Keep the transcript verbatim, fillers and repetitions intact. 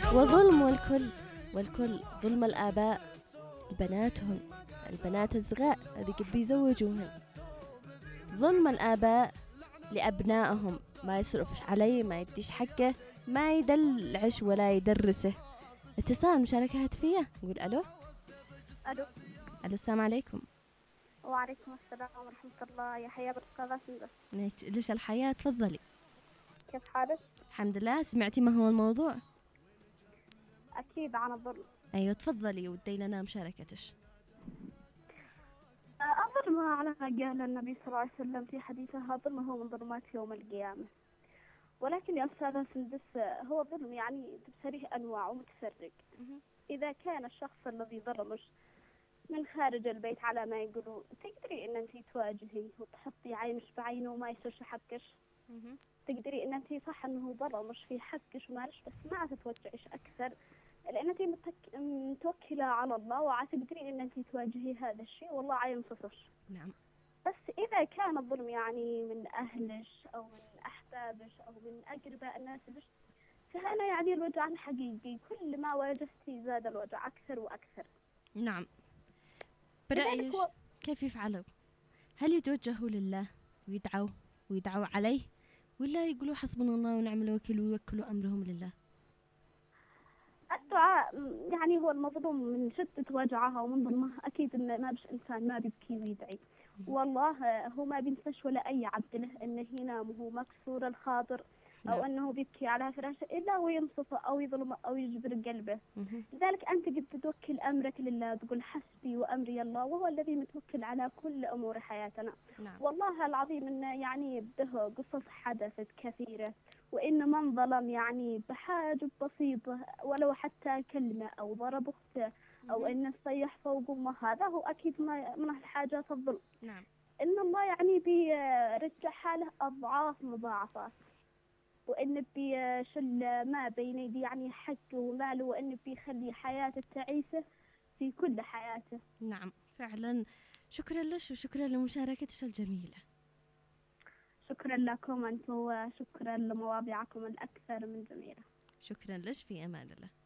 وظلم والكل والكل ظلم الآباء لبناتهم، البنات الصغار هذيك بيزوجوهن، ظلم الآباء لأبنائهم، ما يصرفش عليه، ما يديش حقه، ما يدلعش ولا يدرسه. اتصال مشاركة هاتفية، نقول ألو. ألو. ألو السلام عليكم. وعليكم السلام ورحمة الله. يا حياة بالأستاذة سندس. ليش الحياة؟ تفضلي. كيف حالك؟ الحمد لله. سمعتي ما هو الموضوع؟ أكيد عن الظلم. أيوة تفضلي ودي لنا مشاركتش. الظلم على ما قال النبي صلى الله عليه وسلم في حديثه: الظلم هو من ظلمات يوم القيامة. ولكن يا أستاذة سندس، هو الظلم يعني تبصريه أنواع ومتفرق. إذا كان الشخص الذي ظلمش من خارج البيت على ما يقولوا، تقدري ان انتي تواجهي وتحطي عينش بعينه وما يصيرش حقش. تقدري ان انتي صح انه ظلمش في حقش ومالش، بس ما تتوجعيش اكثر، لان انتي متك... متوكله على الله، وتقدري ان انتي تواجهي هذا الشيء والله عينصفش. نعم. بس اذا كان الظلم يعني من اهلش او من احبابش او من اقرباء الناس لش، فهنا يعني الوجع الحقيقي، كل ما واجهتي زاد الوجع اكثر واكثر. نعم. برأيك كيف يفعلوا؟ هل يتوجهوا لله ويدعوا ويدعوا عليه، ولا يقولوا حسبنا الله ونعم الوكيل ويوكلوا أمرهم لله؟ الدعاء يعني هو المظلوم من شدة وجعها ومن ظلمها أكيد إن ما بش إنسان ما بيبكي ويدعي. والله هو ما بينساش ولا أي عبد له إنه ينام وهو مكسور الخاطر أو نعم. أنه بيبكي على فراشه إلا وينصفه أو يظلمه أو يجبر قلبه. لذلك أنت قد تتوكل أمرك لله، تقول حسبي وأمري الله، وهو الذي متوكل على كل أمور حياتنا. نعم. والله العظيم إنه يعني به قصص حدثت كثيرة، وإن من ظلم يعني بحاجة بسيطة ولو حتى كلمة أو ضرب أخته أو إنه صيح فوق أمه، هذا هو أكيد من الحاجات الظلم. نعم. إن الله يعني بيرجع حاله أضعاف مضاعفات، وإن بيشل ما بين يدي يعني حقه وماله، وإن بيخلي حياته تعيسة في كل حياته. نعم فعلا. شكرا لك وشكرا لمشاركتك الجميلة. شكرا لكم أنتم وشكرا لمواضيعكم الأكثر من جميلة. شكرا لك، في أمان الله.